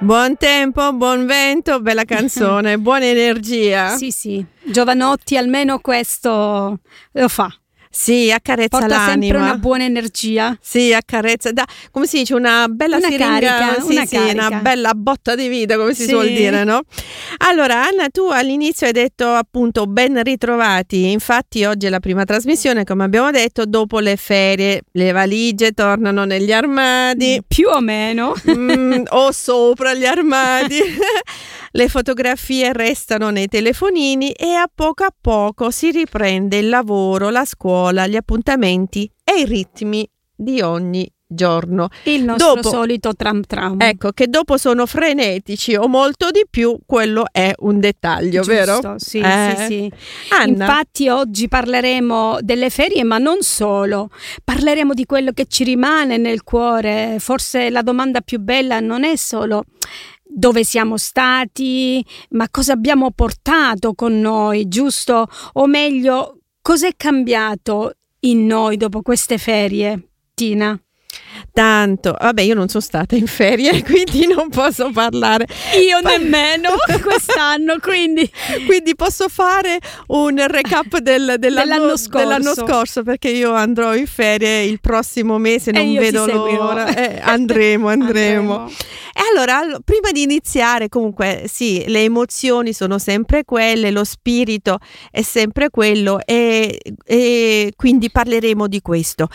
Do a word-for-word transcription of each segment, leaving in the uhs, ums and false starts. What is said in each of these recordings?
Buon tempo, buon vento, bella canzone, buona energia. Sì, sì, Jovanotti almeno questo lo fa. Sì, accarezza Porta l'anima. sempre una buona energia. Sì, accarezza, da, come si dice, una bella una siringa, carica, sì, una sì, carica. una bella botta di vita, come si Sì. suol dire, no? Allora, Anna, tu all'inizio hai detto appunto ben ritrovati, infatti oggi è la prima trasmissione, come abbiamo detto, dopo le ferie, le valigie tornano negli armadi. Più o meno. Mm, o sopra gli armadi. Le fotografie restano nei telefonini e a poco a poco si riprende il lavoro, la scuola, gli appuntamenti e i ritmi di ogni giorno. Il nostro Dopo- solito tram tram. Ecco, che dopo sono frenetici o molto di più, quello è un dettaglio, Giusto, vero? Sì, Eh. sì, sì. Anna, Infatti oggi parleremo delle ferie, ma non solo. Parleremo di quello che ci rimane nel cuore. Forse la domanda più bella non è solo dove siamo stati, ma cosa abbiamo portato con noi, giusto? O meglio, cos'è cambiato in noi dopo queste ferie, Tina? tanto, vabbè, io non sono stata in ferie, quindi non posso parlare. Io Pa- nemmeno quest'anno, quindi Quindi posso fare un recap del, dell'anno, Dell'anno scorso. dell'anno scorso, perché io andrò in ferie il prossimo mese, non E io ti vedo seguirò. l'ora. Eh, andremo, andremo. Andremo. E allora, allo- prima di iniziare, comunque, sì, le emozioni sono sempre quelle, lo spirito è sempre quello e, e quindi parleremo di questo.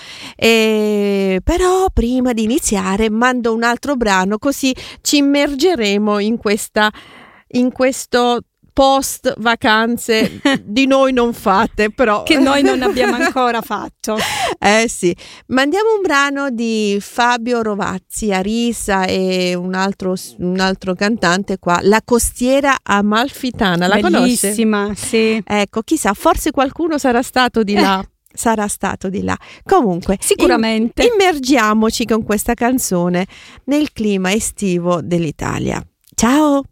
E, però, prima di iniziare, mando un altro brano, così ci immergeremo in questa, in questo post vacanze di noi non fatte, però Che noi non abbiamo ancora fatto. eh sì, mandiamo un brano di Fabio Rovazzi, Arisa e un altro, un altro cantante qua, La Costiera Amalfitana, la conosce? Bellissima, sì. Ecco, chissà, forse qualcuno sarà stato di là. Sarà stato di là. Comunque, Sicuramente. im- immergiamoci con questa canzone nel clima estivo dell'Italia. Ciao!